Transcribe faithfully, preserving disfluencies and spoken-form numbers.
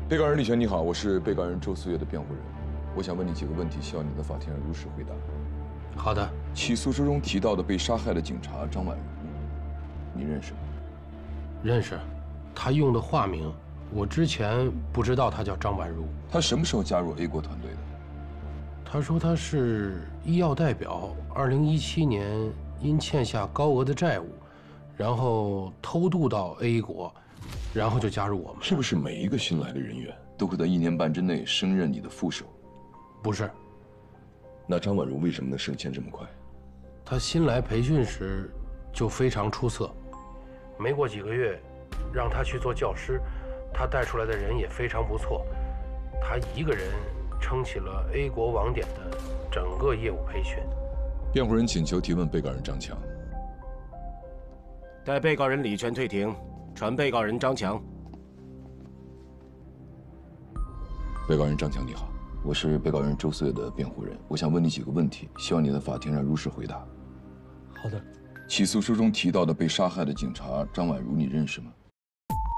被告人李全，你好，我是被告人周思月的辩护人，我想问你几个问题，希望你在法庭上如实回答。 好的。 起诉书中提到的被杀害的警察张婉如，你认识吗？ 认识，他用的化名，我之前不知道他叫张婉如。 他什么时候加入 A 国团队的？ 他说他是医药代表，二零一七年因欠下高额的债务，然后偷渡到 A 国，然后就加入我们。 是不是每一个新来的人员都会在一年半之内升任你的副手？ 不是。 那张婉如为什么能升迁这么快？ 他新来培训时就非常出色，没过几个月，让他去做教师，他带出来的人也非常不错，他一个人撑起了 A 国网点的整个业务培训。 辩护人请求提问被告人张强。 待被告人李全退庭，传被告人张强。 被告人张强，你好，我是被告人周思月的辩护人，我想问你几个问题，希望你在法庭上如实回答。 好的。 起诉书中提到的被杀害的警察张婉如，你认识吗？